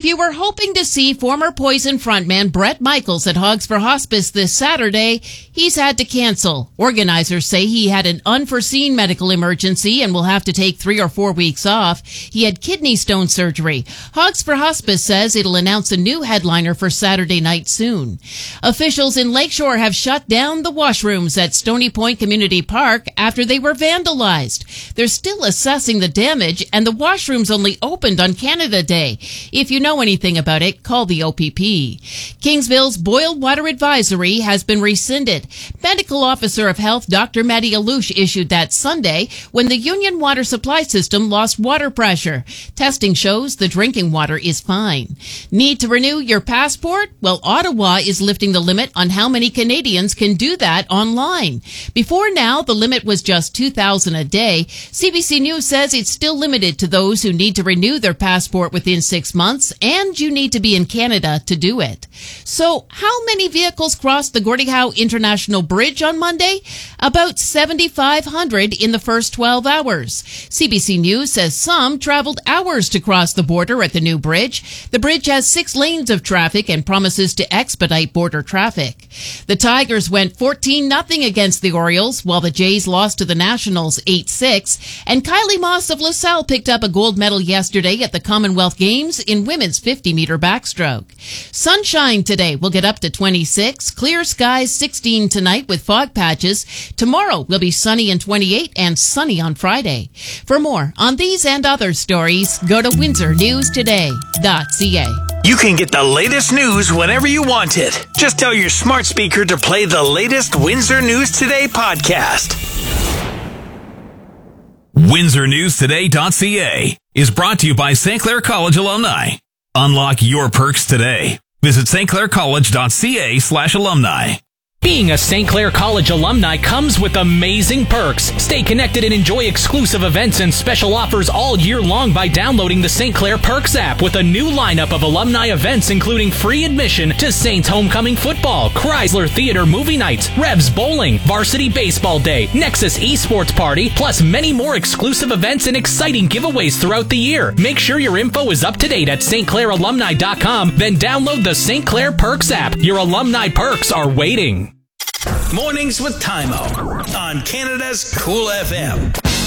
you were hoping to see former Poison frontman Bret Michaels at Hogs for Hospice this Saturday, he's had to cancel. Organizers say he had an unforeseen medical emergency and will have to take 3 or 4 weeks off. He had kidney stone surgery. Hogs for Hospice says it'll announce a new headliner for Saturday night soon. Officials in Lakeshore have shut down the washrooms at Stony Point Community Park after they were vandalized. They're still assessing the damage, and the washrooms only opened on Canada Day. If you know anything about it, call the OPP. Kingsville's boiled water advisory has been rescinded. Medical Officer of Health Dr. Maddie Alouche issued that Sunday when the Union water supply system lost water pressure. Testing shows the drinking water is fine. Need to renew your passport? Well, Ottawa is lifting the limit on how many Canadians can do that online. Before now, the limit was just 2,000 a day. CBC News says it's still limited to those who need to renew their passport within 6 months, and you need to be in Canada to do it. So, how many vehicles crossed the Gordie Howe International Bridge on Monday? About 7,500 in the first 12 hours. CBC News says some traveled hours to cross the border at the new bridge. The bridge has 6 lanes of traffic and promises to expedite border traffic. The Tigers went 14-0 against the Orioles, while the Jays lost to the Nationals 8-6, and Kylie Moss of LaSalle picked up a gold medal yesterday at the Commonwealth Games in women's 50-meter backstroke. Sunshine today will get up to 26, clear skies 16 tonight with fog patches. Tomorrow will be sunny and 28 and sunny on Friday. For more on these and other stories, go to windsornewstoday.ca. You can get the latest news whenever you want it. Just tell your smart speaker to play the latest Windsor News Today podcast. WindsorNewsToday.ca is brought to you by St. Clair College alumni. Unlock your perks today. Visit stclaircollege.ca/alumni. Being a St. Clair College alumni comes with amazing perks. Stay connected and enjoy exclusive events and special offers all year long by downloading the St. Clair Perks app with a new lineup of alumni events including free admission to Saints Homecoming Football, Chrysler Theater Movie Nights, Revs Bowling, Varsity Baseball Day, Nexus Esports Party, plus many more exclusive events and exciting giveaways throughout the year. Make sure your info is up to date at stclairalumni.com, then download the St. Clair Perks app. Your alumni perks are waiting. Mornings with Tymo on Canada's Cool FM.